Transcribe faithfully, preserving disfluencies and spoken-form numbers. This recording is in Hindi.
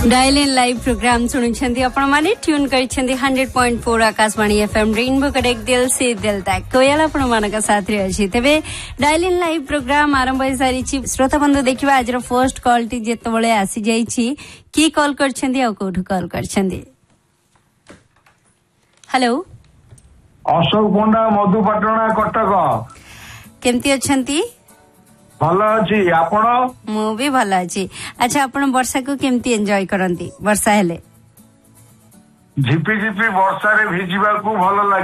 डायल इन लाइव प्रोग्राम शुणुछंती आपण माने tune करिछंती hundred point four Akashvani FM rainbow कडेक दिल से दिल तक कोयल आपण मानक साथ रे अछि तबे डायल इन लाइव प्रोग्राम आरंभ होई सारी छि श्रोता बंधु देखिबा आजर फर्स्ट कॉल टी जेतबळे आसी जाई छि की कॉल करछंती आ कोठु कॉल करछंती। हेलो अशोक पंडा मधुपाटना कटक केमती अछंती? भल अछि आपण? मु भी भल अछि। अच्छा आपण वर्षा को केमती एन्जॉय करंती? वर्षा हेले झिपी झिपी वर्षा रे भिजिबा को भल लागे।